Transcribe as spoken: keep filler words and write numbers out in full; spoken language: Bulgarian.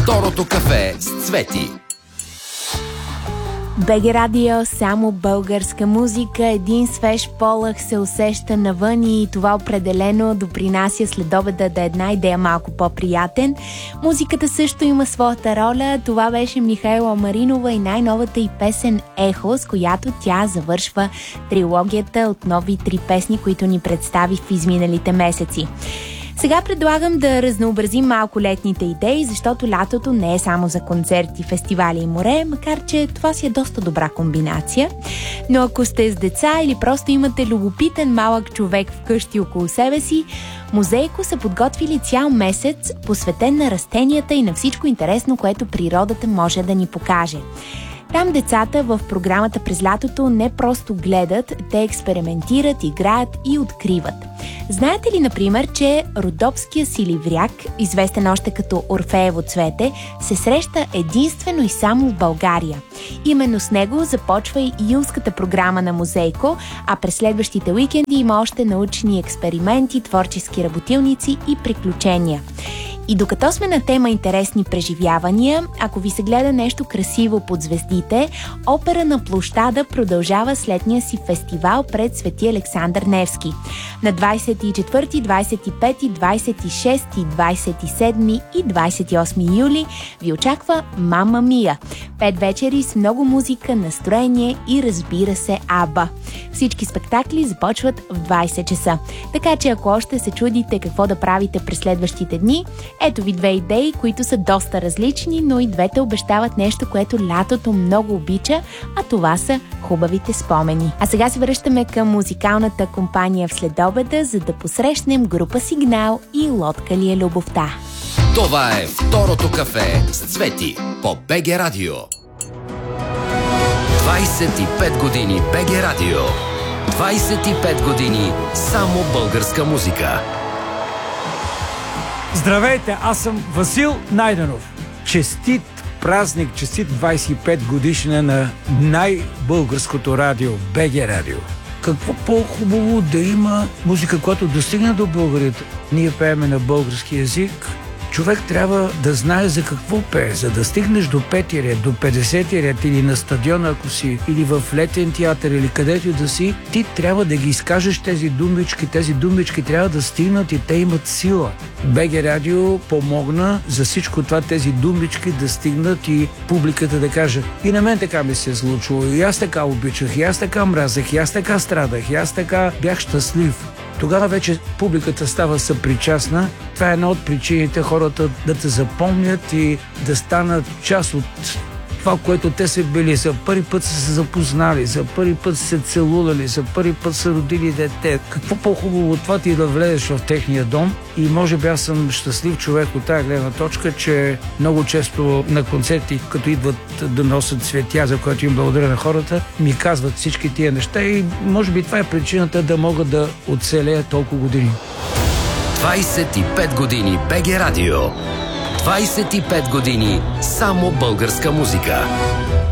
Второто кафе с Цвети. БГ Радио, само българска музика, един свеж полъх се усеща навън и това определено допринася следобеда да е една идея малко по-приятен. Музиката също има своята роля. Това беше Михаела Маринова и най-новата й песен Ехо, с която тя завършва трилогията от нови три песни, които ни представи в изминалите месеци. Сега предлагам да разнообразим малко летните идеи, защото лятото не е само за концерти, фестивали и море, макар че това си е доста добра комбинация. Но ако сте с деца или просто имате любопитен малък човек вкъщи около себе си, Музейко са подготвили цял месец, посветен на растенията и на всичко интересно, което природата може да ни покаже. Там децата в програмата през лятото не просто гледат, те експериментират, играят и откриват. Знаете ли, например, че родопския силивряк, известен още като Орфеево цвете, се среща единствено и само в България? Именно с него започва и юлската програма на Музейко, а през следващите уикенди има още научни експерименти, творчески работилници и приключения. И докато сме на тема интересни преживявания, ако ви се гледа нещо красиво под звездите, Опера на площада продължава с летния си фестивал пред Свети Александър Невски. На двадесет и четвърти, двадесет и пети, двадесет и шести, двадесет и седми и двадесет и осми юли ви очаква Мама Мия. Пет вечери с много музика, настроение и, разбира се, Аба. Всички спектакли започват в двадесет часа. Така че ако още се чудите какво да правите през следващите дни, ето ви две идеи, които са доста различни, но и двете обещават нещо, което лятото много обича, а това са хубавите спомени. А сега се връщаме към музикалната компания в следобеда, за да посрещнем група Сигнал и Лодка ли е любовта. Това е Второто кафе с Цвети по БГ Радио. двадесет и пет години БГ Радио. двадесет и пет години само българска музика. Здравейте, аз съм Васил Найденов. Честит празник, честит двадесет и пет годишна на най-българското радио, БГ Радио. Какво по-хубаво да има музика, която достигна до българите. Ние пееме на български език. Човек трябва да знае за какво пее, за да стигнеш до пети ред, до петдесети ред или на стадиона, ако си, или в летен театър, или където да си, ти трябва да ги изкажеш тези думички. Тези думички трябва да стигнат и те имат сила. БГ Радио помогна за всичко това, тези думички да стигнат и публиката да каже: и на мен така ми се е случило, и аз така обичах, и аз така мразех, и аз така страдах, и аз така бях щастлив. Тогава вече публиката става съпричастна. Това е една от причините хората да те запомнят и да станат част от това, което те са били. За първи път са се запознали, за първи път са се целували, за първи път са родили дете. Какво по-хубаво от това ти да влезеш в техния дом? И може би аз съм щастлив човек от тази гледна точка, че много често на концерти, като идват да носят цветя, за което им благодаря на хората, ми казват всички тия неща и може би това е причината да могат да оцелеят толкова години. двадесет и пет години БГ Радио. двадесет и пет години само българска музика.